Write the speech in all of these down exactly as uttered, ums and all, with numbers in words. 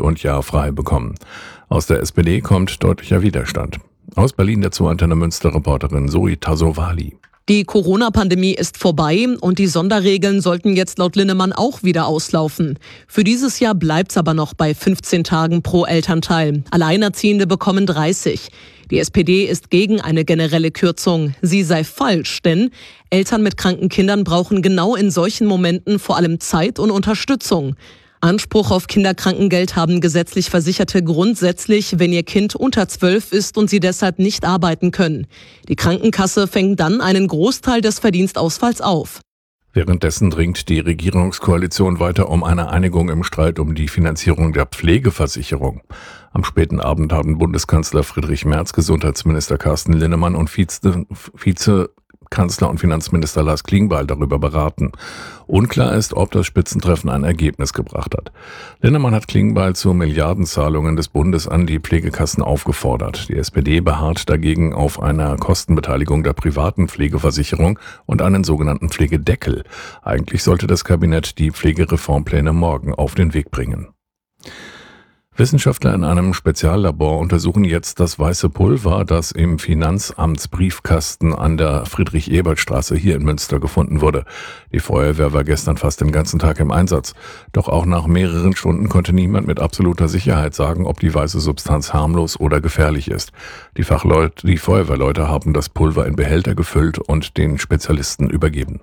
und Jahr frei bekommen. Aus der S P D kommt deutlicher Widerstand. Aus Berlin dazu Antenne Münster-Reporterin Zoe Tassovali. Die Corona-Pandemie ist vorbei und die Sonderregeln sollten jetzt laut Linnemann auch wieder auslaufen. Für dieses Jahr bleibt's aber noch bei fünfzehn Tagen pro Elternteil. Alleinerziehende bekommen dreißig. Die S P D ist gegen eine generelle Kürzung. Sie sei falsch, denn Eltern mit kranken Kindern brauchen genau in solchen Momenten vor allem Zeit und Unterstützung. Anspruch auf Kinderkrankengeld haben gesetzlich Versicherte grundsätzlich, wenn ihr Kind unter zwölf ist und sie deshalb nicht arbeiten können. Die Krankenkasse fängt dann einen Großteil des Verdienstausfalls auf. Währenddessen dringt die Regierungskoalition weiter um eine Einigung im Streit um die Finanzierung der Pflegeversicherung. Am späten Abend haben Bundeskanzler Friedrich Merz, Gesundheitsminister Carsten Linnemann und Vize, Vize Kanzler und Finanzminister Lars Klingbeil darüber beraten. Unklar ist, ob das Spitzentreffen ein Ergebnis gebracht hat. Linnemann hat Klingbeil zu Milliardenzahlungen des Bundes an die Pflegekassen aufgefordert. Die S P D beharrt dagegen auf einer Kostenbeteiligung der privaten Pflegeversicherung und einen sogenannten Pflegedeckel. Eigentlich sollte das Kabinett die Pflegereformpläne morgen auf den Weg bringen. Wissenschaftler in einem Speziallabor untersuchen jetzt das weiße Pulver, das im Finanzamtsbriefkasten an der Friedrich-Ebert-Straße hier in Münster gefunden wurde. Die Feuerwehr war gestern fast den ganzen Tag im Einsatz. Doch auch nach mehreren Stunden konnte niemand mit absoluter Sicherheit sagen, ob die weiße Substanz harmlos oder gefährlich ist. Die Fachleute, die Feuerwehrleute haben das Pulver in Behälter gefüllt und den Spezialisten übergeben.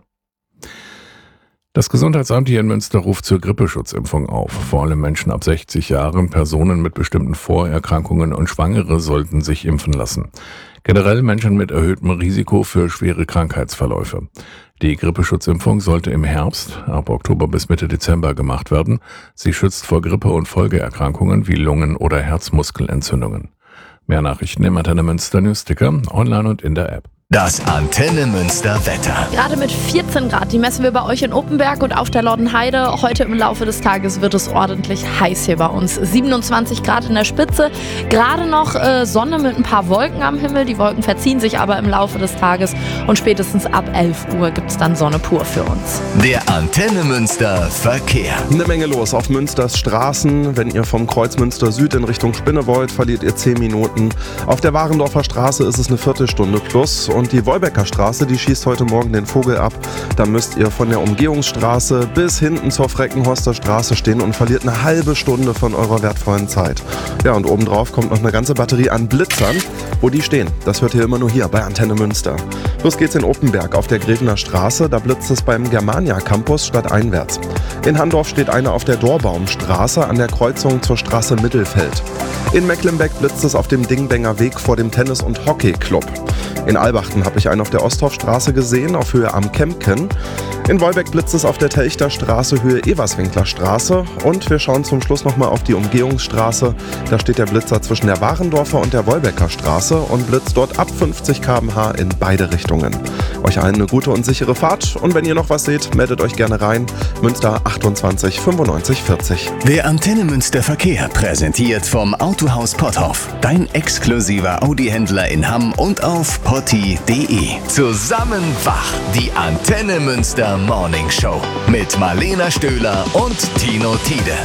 Das Gesundheitsamt hier in Münster ruft zur Grippeschutzimpfung auf. Vor allem Menschen ab sechzig Jahren, Personen mit bestimmten Vorerkrankungen und Schwangere sollten sich impfen lassen. Generell Menschen mit erhöhtem Risiko für schwere Krankheitsverläufe. Die Grippeschutzimpfung sollte im Herbst, ab Oktober bis Mitte Dezember gemacht werden. Sie schützt vor Grippe und Folgeerkrankungen wie Lungen- oder Herzmuskelentzündungen. Mehr Nachrichten im Antenne Münster Newsticker, online und in der App. Das Antenne Münster Wetter. Gerade mit vierzehn Grad, die messen wir bei euch in Oppenberg und auf der Lordenheide. Heute im Laufe des Tages wird es ordentlich heiß hier bei uns. siebenundzwanzig Grad in der Spitze. Gerade noch äh, Sonne mit ein paar Wolken am Himmel. Die Wolken verziehen sich aber im Laufe des Tages. Und spätestens ab elf Uhr gibt es dann Sonne pur für uns. Der Antenne Münster Verkehr. Eine Menge los auf Münsters Straßen. Wenn ihr vom Kreuz Münster Süd in Richtung Spinne wollt, verliert ihr zehn Minuten. Auf der Warendorfer Straße ist es eine Viertelstunde plus. Und die Wolbecker Straße, die schießt heute Morgen den Vogel ab. Da müsst ihr von der Umgehungsstraße bis hinten zur Freckenhorster Straße stehen und verliert eine halbe Stunde von eurer wertvollen Zeit. Ja, und obendrauf kommt noch eine ganze Batterie an Blitzern. Wo die stehen, das hört ihr immer nur hier bei Antenne Münster. Los geht's in Oppenberg auf der Grevener Straße. Da blitzt es beim Germania Campus stadteinwärts. In Handorf steht einer auf der Dorbaumstraße an der Kreuzung zur Straße Mittelfeld. In Mecklenbeck blitzt es auf dem Dingbenger Weg vor dem Tennis- und Hockeyclub. In Albachten habe ich einen auf der Osthofstraße gesehen, auf Höhe am Kempken. In Wolbeck blitzt es auf der Telchter Straße, Höhe Everswinkler Straße. Und wir schauen zum Schluss nochmal auf die Umgehungsstraße. Da steht der Blitzer zwischen der Warendorfer und der Wolbecker Straße und blitzt dort ab fünfzig Kilometer pro Stunde in beide Richtungen. Euch allen eine gute und sichere Fahrt. Und wenn ihr noch was seht, meldet euch gerne rein. Münster achtundzwanzig fünfundneunzig vierzig. Der Antenne Münster Verkehr präsentiert vom Autohaus Potthoff. Dein exklusiver Audi-Händler in Hamm und auf potti punkt de. Zusammen wach, die Antenne Münster Morning Show mit Marlena Stöhler und Tino Tiede.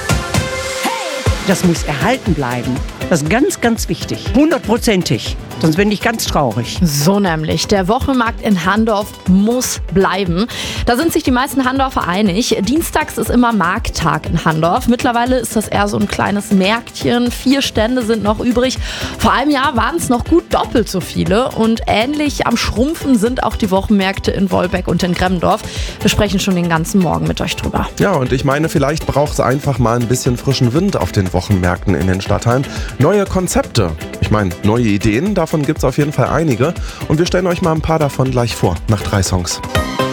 Das muss erhalten bleiben. Das ist ganz, ganz wichtig. Hundertprozentig. Sonst bin ich ganz traurig. So nämlich. Der Wochenmarkt in Handorf muss bleiben. Da sind sich die meisten Handorfer einig. Dienstags ist immer Markttag in Handorf. Mittlerweile ist das eher so ein kleines Märktchen. Vier Stände sind noch übrig. Vor einem Jahr waren es noch gut doppelt so viele. Und ähnlich am Schrumpfen sind auch die Wochenmärkte in Wolbeck und in Gremmendorf. Wir sprechen schon den ganzen Morgen mit euch drüber. Ja, und ich meine, vielleicht braucht es einfach mal ein bisschen frischen Wind auf den Wochenmärkten in den Stadtteilen. Neue Konzepte. Ich meine, neue Ideen, davon gibt es auf jeden Fall einige. Und wir stellen euch mal ein paar davon gleich vor, nach drei Songs.